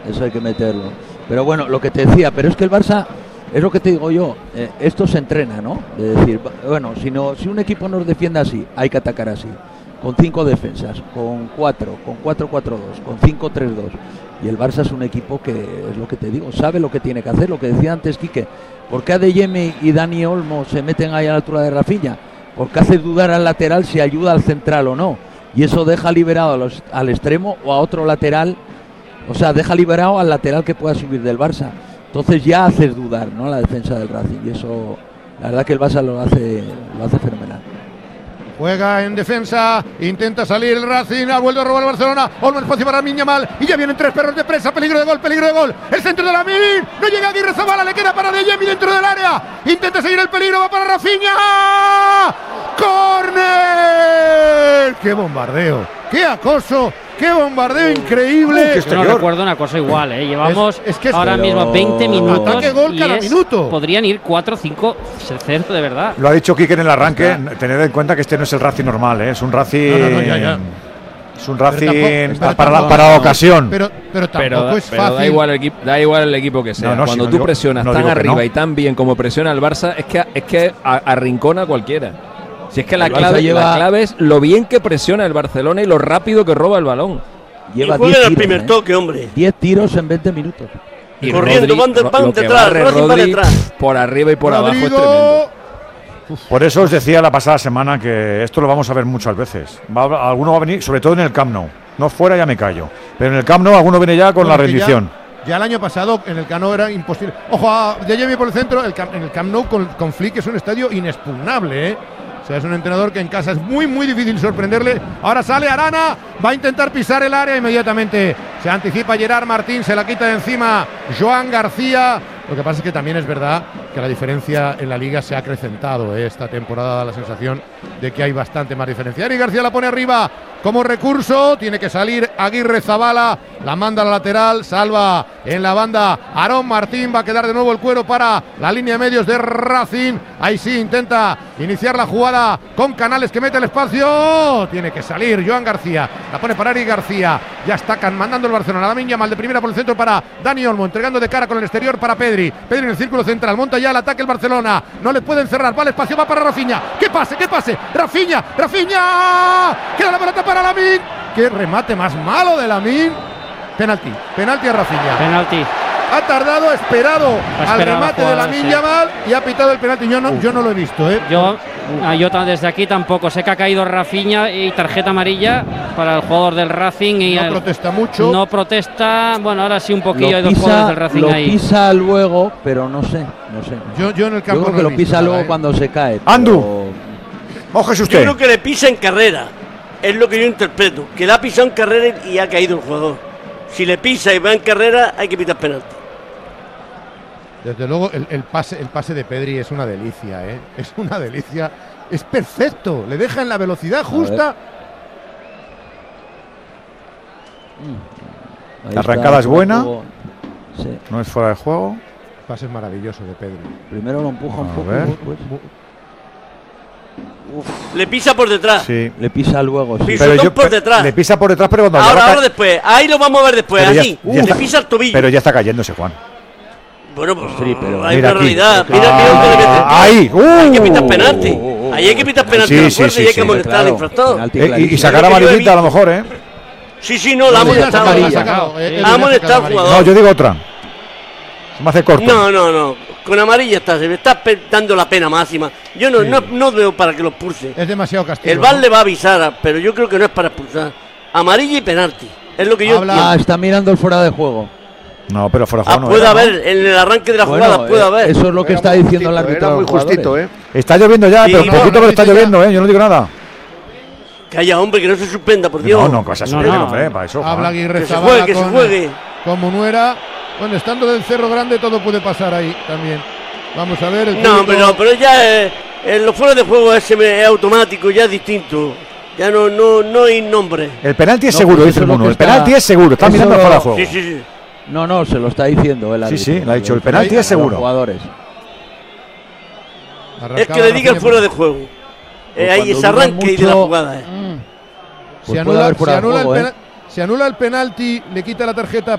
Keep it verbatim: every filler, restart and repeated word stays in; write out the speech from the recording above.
eso hay que meterlo. Pero bueno, lo que te decía, pero es que el Barça, es lo que te digo yo, eh, esto se entrena, ¿no? De decir, bueno, si, no, si un equipo nos defiende así, hay que atacar así. Con cinco defensas, con cuatro, con cuatro cuatro dos, con cinco tres dos. Y el Barça es un equipo que, es lo que te digo, sabe lo que tiene que hacer, lo que decía antes Quique. ¿Por qué Adeyemi y Dani Olmo se meten ahí a la altura de Rafinha? Porque hace dudar al lateral si ayuda al central o no. Y eso deja liberado a los, al extremo o a otro lateral, o sea, deja liberado al lateral que pueda subir del Barça. Entonces ya haces dudar, ¿no?, la defensa del Racing. Y eso, la verdad que el Barça lo hace, lo hace fenomenal. Juega en defensa, intenta salir el Racing, ha vuelto a robar el Barcelona. Olmo, espacio para Lamine Yamal y ya vienen tres perros de presa. Peligro de gol, peligro de gol. El centro de Lamine, no llega Aguirre Zabala, le queda para Adeyemi dentro del área. Intenta seguir el peligro, va para Rafinha. ¡Córner! ¡Qué bombardeo! ¡Qué acoso! ¡Qué bombardeo increíble! Yo no recuerdo una cosa igual, ¿eh? Llevamos es, es que es ahora pero... mismo veinte minutos. Ataque gol cada es, minuto. Podrían ir cuatro o cinco cero de verdad. Lo ha dicho Quique en el arranque. Tener en cuenta que este no es el Racing normal, ¿eh? Es un Racing. No, no, no, ya, ya. Es un Racing pero tampoco, para, pero la, para la ocasión. Pero, pero tampoco pero, es pero fácil. Da igual, el equipo, da igual el equipo que sea. No, no, Cuando si no tú digo, presionas no tan arriba no. y tan bien como presiona el Barça, es que, es que arrincona a cualquiera. Si es que la clave, lleva... la clave es lo bien que presiona el Barcelona y lo rápido que roba el balón. Lleva y juega diez el tiros, primer ¿eh? toque, hombre. diez tiros en veinte minutos. Y corriendo, van, de, van detrás, Racing va detrás. Por arriba y por Rodrigo. abajo es tremendo. Por eso os decía la pasada semana que esto lo vamos a ver muchas veces. Va, alguno va a venir, sobre todo en el Camp Nou. No fuera ya me callo. Pero en el Camp Nou alguno viene ya con Bueno, la rendición. Ya, ya el año pasado en el Camp Nou era imposible. Ojo a Adeyemi por el centro. El, en el Camp Nou con, con Flick es un estadio inexpugnable, ¿eh? O sea, es un entrenador que en casa es muy, muy difícil sorprenderle. Ahora sale Arana, va a intentar pisar el área inmediatamente. Se anticipa Gerard Martín, se la quita de encima Joan García. Lo que pasa es que también es verdad que la diferencia en la liga se ha acrecentado, ¿eh? Esta temporada da la sensación de que hay bastante más diferencia. Eric García la pone arriba como recurso, tiene que salir Aguirre Zabala, la manda a la lateral, salva en la banda Aarón Martín, va a quedar de nuevo el cuero para la línea de medios de Racing. Ahí sí intenta iniciar la jugada con Canales que mete el espacio, tiene que salir Joan García, la pone para Eric García, ya está mandando el Barcelona, Lamine Yamal de primera por el centro para Dani Olmo, entregando de cara con el exterior para Pedri, Pedri en el círculo central, monta ya el ataque el Barcelona, no le pueden cerrar, va el espacio, va para Rafinha, que pase, que pase, Rafinha, Rafinha, queda la pelota para Lamine, qué remate más malo de Lamine, penalti, penalti a Rafinha, penalti. Ha tardado, ha esperado ha al remate jugada, de Lamine sí. Yamal y ha pitado el penalti. Yo no, yo no lo he visto, ¿eh? Yo, yo desde aquí tampoco. Sé que ha caído Rafinha y tarjeta amarilla para el jugador del Racing. Y no el, protesta mucho. No protesta. Bueno, ahora sí un poquillo. Lo Hay dos pisa, jugadores del Racing lo ahí. pisa luego, pero no sé, no sé. Yo, yo en el campo yo creo no que he lo visto pisa nada, luego ¿eh? cuando se cae. Andu, mójese usted. Yo creo que le pisa en carrera. Es lo que yo interpreto. Que le ha pisado en carrera y ha caído el jugador. Si le pisa y va en carrera, hay que pitar penalti. Desde luego, el, el, pase, el pase de Pedri es una delicia, ¿eh? Es una delicia. Es perfecto. Le deja en la velocidad justa. La arrancada es buena. Sí. No es fuera de juego. Pase maravilloso de Pedri. Primero lo empuja un A poco. ver. Después. Le pisa por detrás. Sí. Le pisa luego. Sí. Pisa yo, por detrás. Le pisa por detrás, pero cuando ahora, ya ahora después. Ahí lo vamos a ver después. Pero ya- así. ya Uh, le está- pisa el tobillo. Pero ya está cayéndose, Juan. Bueno, pues Sí, pero hay mira una aquí. realidad. Mira, Ah, mira dónde le mete. ahí. Hay que Uh. pitar penalti. Ahí hay que pitar penalti Sí, a la sí, fuerza sí, y hay sí, que molestar al claro. infractor. Penalti Eh, y, y clarísimo. sacar Es lo que yo he amarillita a lo visto. mejor, ¿eh? Sí, sí, no, la ha No, ya molestado. sacado, la ya ha sacado, sacado. eh, Ha ya sacado molestado al amarilla. jugador. No, yo digo otra. Se me hace corto. No, no, no. Con amarilla está, se me está pe- dando la pena máxima. Yo no, Sí. no, no veo para que lo expulse. Es demasiado castigo. El V A R ¿no? le va a avisar, pero yo creo que no es para expulsar. Amarilla y penalti. Es lo que yo Habla- Ah, entiendo. está mirando el fuera de juego. No, pero fuera de Ah, juego no puede era, ¿no? haber, en el arranque de la Bueno, jugada puede eh, haber. Eso es lo que Era está muy diciendo el justito, árbitro. era a muy los jugadores. justito, ¿eh? Está lloviendo ya, Sí, pero no, poquito no, pero está dice ya- lloviendo, ¿eh? Yo no digo nada. Que haya hombre, que no se suspenda, por Dios. No, no, cosa No, suerte, no. hombre, para eso. Juan. Habla Aguirre Que se Zabala juegue, que se con- juegue. con Munuera. Bueno, estando del Cerro Grande todo puede pasar ahí también. Vamos a ver el No, público- hombre, no, pero ya eh, en los fuera de juego ese me- es automático, ya es distinto. Ya no, no, no hay nombre. El penalti es No, seguro, pues dice eso el es lo mono. que El está- penalti es seguro, está eso mirando lo- fuera de juego. Sí, sí, sí. No, no, se lo está diciendo el Sí, árbitro. sí, lo ha dicho, el Lo penalti dice es a los seguro. jugadores. Es Arrancaba que le diga el Rafinha fuera por- de juego. Eh, Pues ahí cuando ese duran arranque y de la mucho- jugada. eh. Mm. Se Pues puede anula, haber fuera se de anula el juego, pena- ¿eh? se anula el penalti, le quita la tarjeta